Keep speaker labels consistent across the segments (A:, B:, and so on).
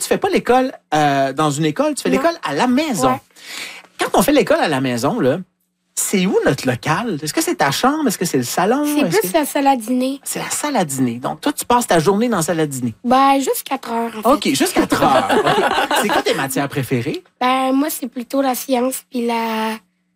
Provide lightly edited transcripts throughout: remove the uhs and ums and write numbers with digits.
A: fais pas l'école dans une école, tu fais l'école à la maison.
B: Ouais.
A: Quand on fait l'école à la maison, là, c'est où notre local? Est-ce que c'est ta chambre? Est-ce que c'est le salon?
B: C'est plus la salle à dîner.
A: C'est la salle à dîner. Donc, toi, tu passes ta journée dans la salle à dîner.
B: Ben, juste 4 heures, en fait.
A: OK, juste 4 heures. OK. C'est quoi tes matières préférées?
B: Ben, moi, c'est plutôt la science puis la...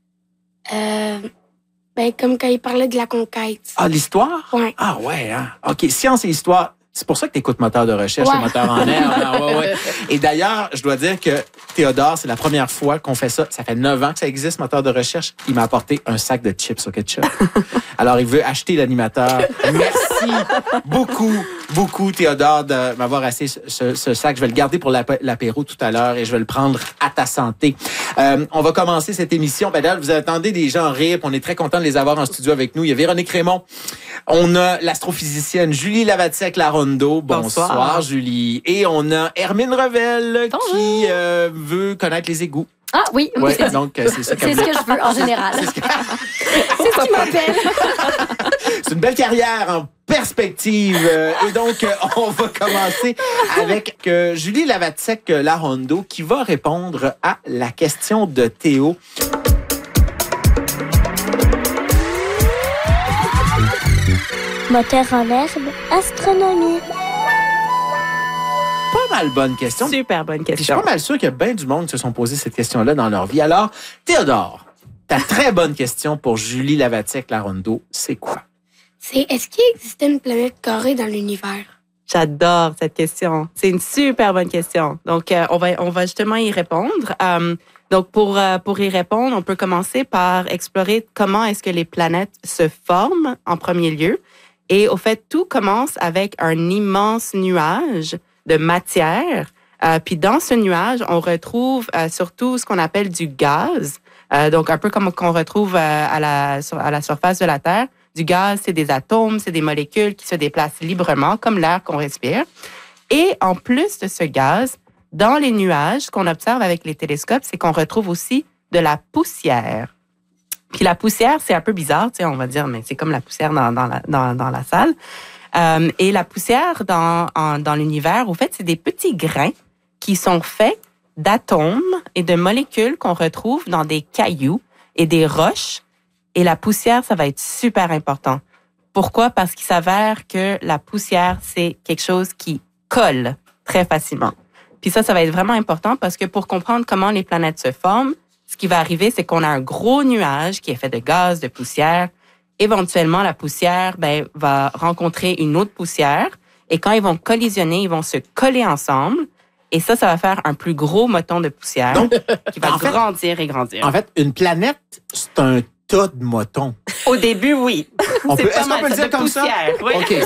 B: ben, comme quand il parlait de la conquête.
A: Ah, l'histoire?
B: Ouais.
A: Ah, ouais, hein? OK, science et histoire. C'est pour ça que tu écoutes Moteur de recherche et Moteur en herbe. Ah, ouais. Et d'ailleurs, je dois dire que Théodore, c'est la première fois qu'on fait ça. Ça fait 9 ans que ça existe, Moteur de recherche. Il m'a apporté un sac de chips au ketchup. Alors, il veut acheter l'animateur. Merci beaucoup, Théodore, de m'avoir acheté ce sac. Je vais le garder pour l'apéro tout à l'heure et je vais le prendre à ta santé. On va commencer cette émission. Ben là, vous attendez des gens rire. On est très content de les avoir en studio avec nous. Il y a Véronique Raymond. On a l'astrophysicienne Julie Lavatiec-Larondo. Bonsoir, Julie. Et on a Hermine Revel qui veut connaître les égouts.
C: Ah oui,
A: ouais, donc c'est ça.
C: C'est ce que je veux en général.
B: C'est ce qui m'appelle.
A: C'est une belle carrière en perspective. Et donc, on va commencer avec Julie Lavatiec-Larondo qui va répondre à la question de Théo.
D: Moteur en herbe, astronomie.
A: Pas mal bonne question.
C: Super bonne question.
A: Je suis pas mal sûr qu'il y a bien du monde qui se sont posé cette question-là dans leur vie. Alors, Théodore, ta très bonne question pour Julie Lavatiec-Larondo, c'est quoi?
B: C'est est-ce qu'il existait une planète carrée dans l'univers?
E: J'adore cette question. C'est une super bonne question. Donc, on va justement y répondre. Donc, pour y répondre, on peut commencer par explorer comment est-ce que les planètes se forment en premier lieu. Et au fait, tout commence avec un immense nuage de matière. Puis dans ce nuage, on retrouve surtout ce qu'on appelle du gaz. Donc, un peu comme qu'on retrouve à la surface de la Terre. Du gaz, c'est des atomes, c'est des molécules qui se déplacent librement, comme l'air qu'on respire. Et en plus de ce gaz, dans les nuages, ce qu'on observe avec les télescopes, c'est qu'on retrouve aussi de la poussière. Puis la poussière, c'est un peu bizarre, tu sais, on va dire, mais c'est comme la poussière dans la salle. Et la poussière dans l'univers, au fait, c'est des petits grains qui sont faits d'atomes et de molécules qu'on retrouve dans des cailloux et des roches. Et la poussière, ça va être super important. Pourquoi? Parce qu'il s'avère que la poussière, c'est quelque chose qui colle très facilement. Puis ça va être vraiment important parce que pour comprendre comment les planètes se forment, ce qui va arriver, c'est qu'on a un gros nuage qui est fait de gaz, de poussière. Éventuellement, la poussière va rencontrer une autre poussière. Et quand ils vont collisionner, ils vont se coller ensemble. Et ça va faire un plus gros moton de poussière qui va grandir et grandir.
A: En fait, une planète, c'est un tas de motons.
E: Au début, oui.
A: Est-ce qu'on peut le dire comme ça?
E: Oui.
A: OK.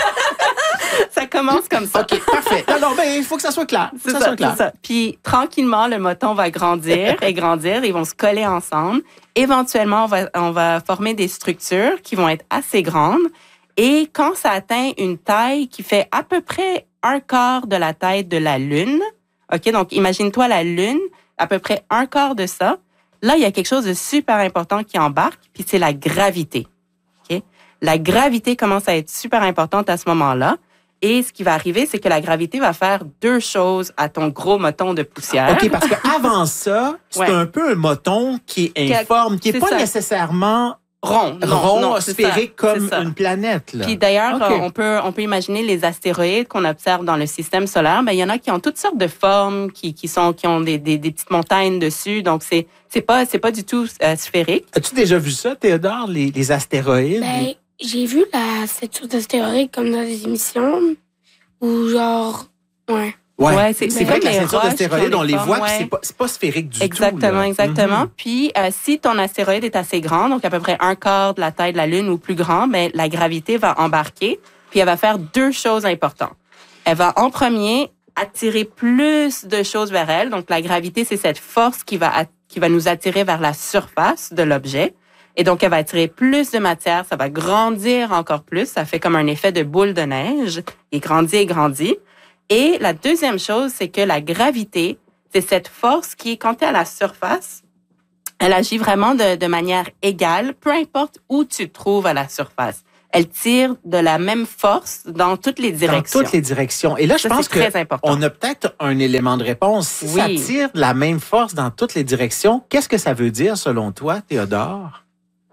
E: Ça commence comme ça.
A: OK, parfait. Alors, il faut que ça soit clair.
E: C'est ça. Puis, tranquillement, le moton va grandir et grandir. Ils vont se coller ensemble. Éventuellement, on va former des structures qui vont être assez grandes. Et quand ça atteint une taille qui fait à peu près un quart de la taille de la Lune, OK, donc imagine-toi la Lune, à peu près un quart de ça. Là, il y a quelque chose de super important qui embarque, puis c'est la gravité. OK? La gravité commence à être super importante à ce moment-là. Et ce qui va arriver, c'est que la gravité va faire deux choses à ton gros moton de poussière.
A: OK, parce qu'avant ça, c'est un peu un moton qui est informe, qui n'est pas nécessairement rond, sphérique comme une planète. Là.
E: Puis d'ailleurs, on peut imaginer les astéroïdes qu'on observe dans le système solaire. Ben, il y en a qui ont toutes sortes de formes, qui ont des petites montagnes dessus. Donc, c'est pas du tout sphérique.
A: As-tu déjà vu ça, Théodore, les astéroïdes?
B: Ben, j'ai vu cette sorte d'astéroïde comme dans les émissions, ou genre,
A: Ouais, c'est vrai que la ceinture d'astéroïdes, on les voit, puis c'est pas sphérique du tout.
E: Exactement. Mm-hmm. Puis, si ton astéroïde est assez grand, donc à peu près un quart de la taille de la Lune ou plus grand, ben la gravité va embarquer, puis elle va faire deux choses importantes. Elle va, en premier, attirer plus de choses vers elle. Donc, la gravité, c'est cette force qui va nous attirer vers la surface de l'objet. Et donc, elle va attirer plus de matière, ça va grandir encore plus. Ça fait comme un effet de boule de neige. Il grandit et grandit. Et la deuxième chose, c'est que la gravité, c'est cette force qui, quand tu es à la surface, elle agit vraiment de manière égale, peu importe où tu te trouves à la surface. elle tire de la même force dans toutes les directions.
A: Dans toutes les directions. Et là, je pense qu'on a peut-être un élément de réponse. Si ça tire de la même force dans toutes les directions, qu'est-ce que ça veut dire selon toi, Théodore?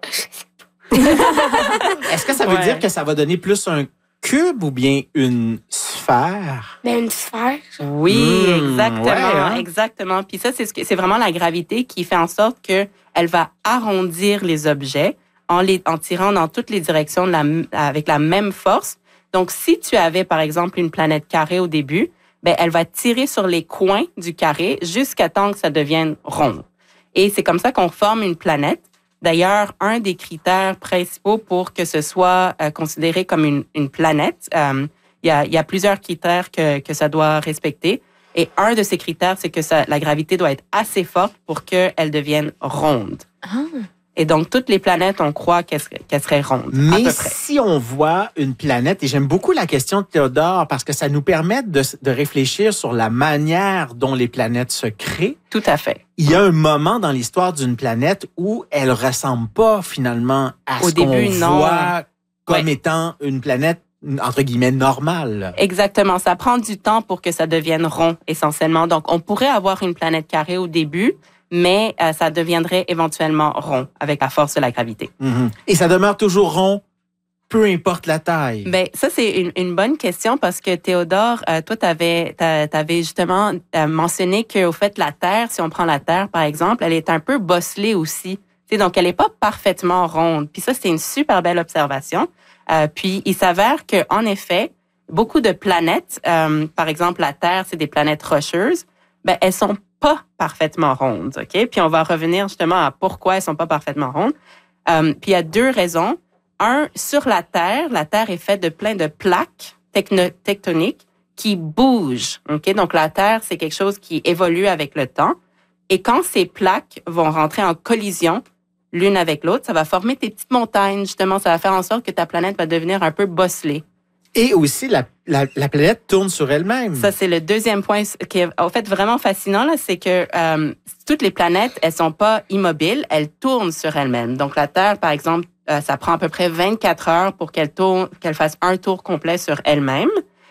A: Est-ce que ça veut dire que ça va donner plus un cube ou bien une sphère?
B: Ben, une sphère.
E: Oui, exactement, exactement. Puis ça, c'est vraiment la gravité qui fait en sorte que elle va arrondir les objets en tirant dans toutes les directions avec la même force. Donc, si tu avais, par exemple, une planète carrée au début, ben, elle va tirer sur les coins du carré jusqu'à temps que ça devienne rond. Et c'est comme ça qu'on forme une planète. D'ailleurs, un des critères principaux pour que ce soit considéré comme une planète, il y a plusieurs critères que ça doit respecter. Et un de ces critères, c'est que la gravité doit être assez forte pour qu'elle devienne ronde. Ah. Et donc, toutes les planètes, on croit qu'elles seraient rondes.
A: Mais
E: à peu près.
A: Si on voit une planète, et j'aime beaucoup la question de Théodore parce que ça nous permet de réfléchir sur la manière dont les planètes se créent.
E: Tout à fait.
A: Il y a un moment dans l'histoire d'une planète où elle ressemble pas finalement à ce qu'on voit comme étant une planète entre guillemets normale.
E: Exactement. Ça prend du temps pour que ça devienne rond, essentiellement. Donc, on pourrait avoir une planète carrée au début, mais ça deviendrait éventuellement rond avec la force de la gravité.
A: Mm-hmm. Et ça demeure toujours rond, peu importe la taille.
E: Ben ça, c'est une bonne question parce que Théodore, toi, t'avais justement mentionné qu'au fait, la Terre, si on prend la Terre, par exemple, elle est un peu bosselée aussi. T'sais, donc, elle n'est pas parfaitement ronde. Puis ça, c'est une super belle observation. Puis, il s'avère que en effet, beaucoup de planètes, par exemple, la Terre, c'est des planètes rocheuses, ben elles sont pas parfaitement rondes, OK? Puis on va revenir justement à pourquoi elles sont pas parfaitement rondes. Puis il y a deux raisons. Un, sur la Terre est faite de plein de plaques tectoniques qui bougent, OK? Donc la Terre, c'est quelque chose qui évolue avec le temps. Et quand ces plaques vont rentrer en collision l'une avec l'autre, ça va former des petites montagnes, justement. Ça va faire en sorte que ta planète va devenir un peu bosselée.
A: Et aussi, la planète tourne sur elle-même.
E: Ça, c'est le deuxième point qui est, en fait, vraiment fascinant, là, c'est que toutes les planètes, elles sont pas immobiles, elles tournent sur elles-mêmes. Donc, la Terre, par exemple, ça prend à peu près 24 heures pour qu'elle fasse un tour complet sur elle-même.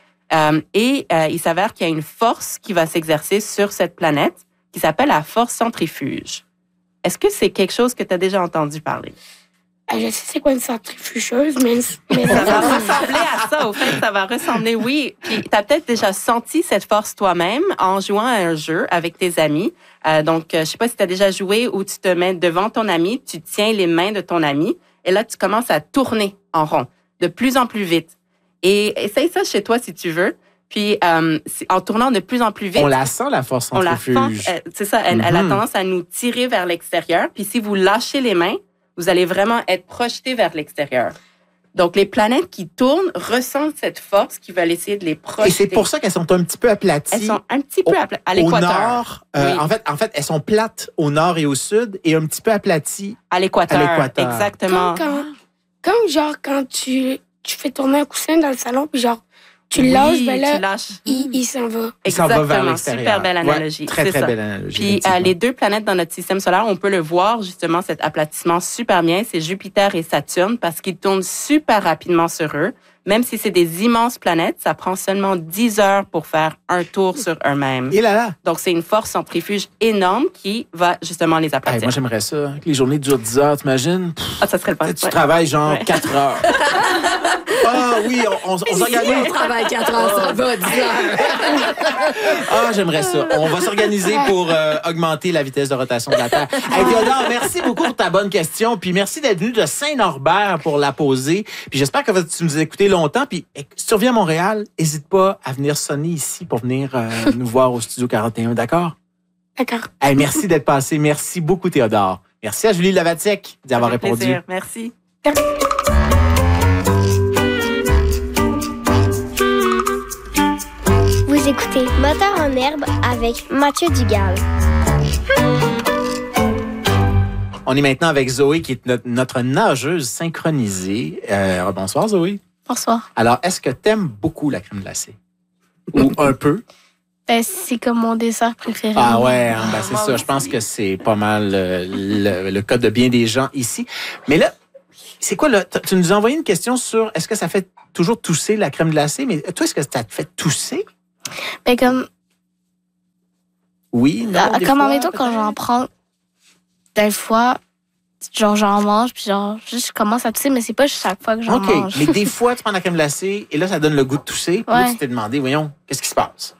E: Il s'avère qu'il y a une force qui va s'exercer sur cette planète qui s'appelle la force centrifuge. Est-ce que c'est quelque chose que tu as déjà entendu parler?
B: Je sais c'est quoi une centrifugeuse, mais
E: ça va ressembler à ça. Au fait, ça va ressembler, oui. Puis, tu as peut-être déjà senti cette force toi-même en jouant à un jeu avec tes amis. Donc, je sais pas si tu as déjà joué où tu te mets devant ton ami, tu tiens les mains de ton ami et là, tu commences à tourner en rond de plus en plus vite. Et essaye ça chez toi si tu veux. Puis, en tournant de plus en plus vite...
A: On la sent, la force centrifuge.
E: On la sent, c'est ça, elle a tendance à nous tirer vers l'extérieur. Puis, si vous lâchez les mains, vous allez vraiment être projeté vers l'extérieur. Donc, les planètes qui tournent ressentent cette force qui va essayer de les projeter.
A: Et c'est pour ça qu'elles sont un petit peu aplaties.
E: Elles sont un petit peu à l'équateur.
A: Au nord, oui. En fait, elles sont plates au nord et au sud et un petit peu aplaties
E: à l'équateur. Exactement.
B: Quand tu fais tourner un coussin dans le salon, puis genre, tu lâches, ben là, il s'en va.
E: Exactement. Super belle analogie.
A: Ouais, très belle analogie.
E: Puis, les deux planètes dans notre système solaire, on peut le voir, justement, cet aplatissement super bien. C'est Jupiter et Saturne parce qu'ils tournent super rapidement sur eux. Même si c'est des immenses planètes, ça prend seulement 10 heures pour faire un tour sur eux-mêmes.
A: Et là.
E: Donc, c'est une force centrifuge énorme qui va justement les aplatir.
A: Moi, j'aimerais ça. Que les journées durent 10 heures, t'imagines?
E: Ça serait le fun.
A: Tu travailles genre 4 heures. Ah oui, on s'organise.
C: On travaille 4 heures, ça va, 10 heures.
A: J'aimerais ça. On va s'organiser pour augmenter la vitesse de rotation de la Terre. Hey, Théodore, merci beaucoup pour ta bonne question. Puis merci d'être venu de Saint-Norbert pour la poser. Puis j'espère que tu nous as écouté longtemps. Puis si tu reviens à Montréal, n'hésite pas à venir sonner ici pour venir nous voir au Studio 41. D'accord?
B: D'accord.
A: Hey, merci d'être passé. Merci beaucoup, Théodore. Merci à Julie Lavatiec d'y avoir répondu.
E: Plaisir. Merci.
D: Vous écoutez Moteur en herbe avec Mathieu Dugal.
A: On est maintenant avec Zoé, qui est notre nageuse synchronisée. Bonsoir, Zoé.
F: Bonsoir.
A: Alors, est-ce que tu aimes beaucoup la crème glacée? Ou un peu?
F: C'est comme mon dessert préféré.
A: Ah ouais, c'est ça. Je pense que c'est pas mal le cas de bien des gens ici. Mais là, C'est quoi, là? Tu nous as envoyé une question sur est-ce que ça fait toujours tousser la crème glacée? Mais toi, est-ce que ça te fait tousser?
F: Ben, comme.
A: Oui, non.
F: Comme en métro, quand j'en prends, des fois, genre, j'en mange, puis genre, juste, je commence à tousser, mais c'est pas chaque fois que j'en mange.
A: OK. Mais des fois, tu prends la crème glacée et là, ça donne le goût de tousser. Puis là, tu t'es demandé, voyons, qu'est-ce qui se passe?